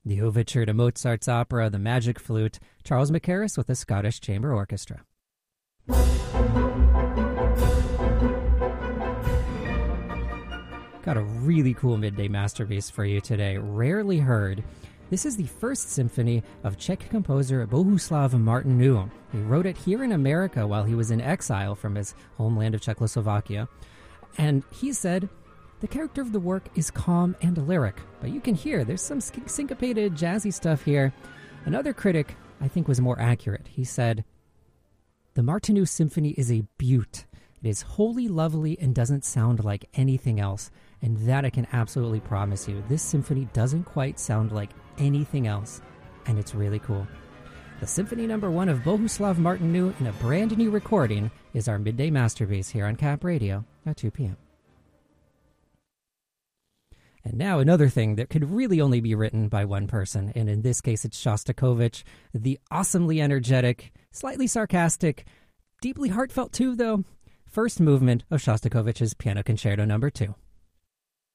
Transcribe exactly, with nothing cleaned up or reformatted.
The overture to Mozart's opera The Magic Flute, Charles Mackerras with the Scottish Chamber Orchestra. Got a really cool midday masterpiece for you today, rarely heard. This is the first symphony of Czech composer Bohuslav Martinů. He wrote it here in America while he was in exile from his homeland of Czechoslovakia. And he said, the character of the work is calm and lyric, but you can hear there's some syncopated, jazzy stuff here. Another critic, I think, was more accurate. He said, the Martinů symphony is a beaut. It is wholly lovely and doesn't sound like anything else. And that I can absolutely promise you. This symphony doesn't quite sound like anything else. And it's really cool. The Symphony Number One of Bohuslav Martinů in a brand new recording is our midday masterpiece here on Cap Radio at two p.m. And now another thing that could really only be written by one person, and in this case it's Shostakovich, the awesomely energetic, slightly sarcastic, deeply heartfelt too, though, first movement of Shostakovich's Piano Concerto Number Two.